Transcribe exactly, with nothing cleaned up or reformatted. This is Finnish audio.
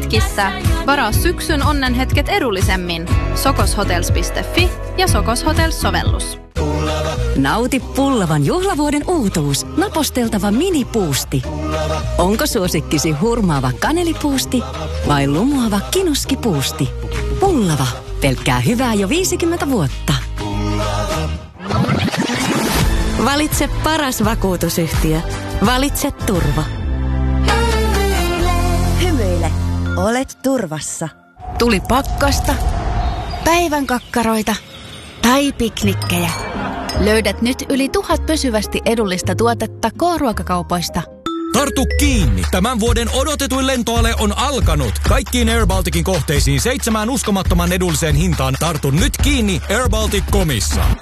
pitkissä. Varaa syksyn onnenhetket edullisemmin. sokoshotels piste fi ja Sokos Hotels-sovellus. Nauti Pullavan juhlavuoden uutuus. Naposteltava minipuusti. Onko suosikkisi hurmaava kanelipuusti vai lumoava kinuskipuusti? Pullava. Pelkkää hyvää jo viisikymmentä vuotta. Valitse paras vakuutusyhtiö. Valitse turva. Hymyile. Olet turvassa. Tuli pakkasta, päivän kakkaroita tai piknikkejä. Löydät nyt yli tuhat pysyvästi edullista tuotetta K-ruokakaupoista. Tartu kiinni! Tämän vuoden odotetuin lentoale on alkanut. Kaikkiin Air Balticin kohteisiin seitsemään uskomattoman edulliseen hintaan. Tartu nyt kiinni airbaltic piste comissa.